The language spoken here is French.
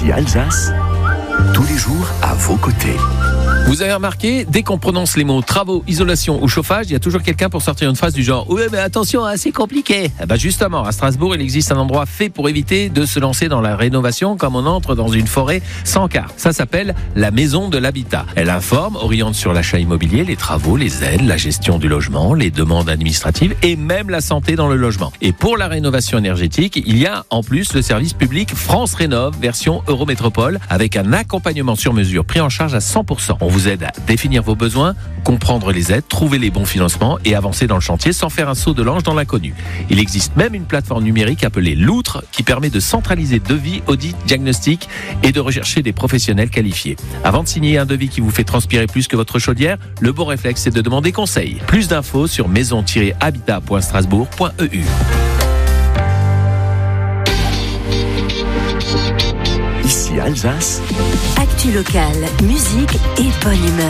Ici Alsace, tous les jours à vos côtés. Vous avez remarqué, dès qu'on prononce les mots travaux, isolation ou chauffage, il y a toujours quelqu'un pour sortir une phrase du genre « Oui, mais attention, c'est compliqué ». Justement, à Strasbourg, il existe un endroit fait pour éviter de se lancer dans la rénovation comme on entre dans une forêt sans quart. Ça s'appelle la Maison de l'Habitat. Elle informe, oriente sur l'achat immobilier, les travaux, les aides, la gestion du logement, les demandes administratives et même la santé dans le logement. Et pour la rénovation énergétique, il y a en plus le service public France Rénov, version Eurométropole, avec un accompagnement sur mesure pris en charge à 100%. On vous aide à définir vos besoins, comprendre les aides, trouver les bons financements et avancer dans le chantier sans faire un saut de l'ange dans l'inconnu. Il existe même une plateforme numérique appelée Loutre qui permet de centraliser devis, audits, diagnostics et de rechercher des professionnels qualifiés. Avant de signer un devis qui vous fait transpirer plus que votre chaudière, le bon réflexe c'est de demander conseil. Plus d'infos sur maison-habitat.strasbourg.eu. Ici Alsace, Actu locale, musique et bonne humeur.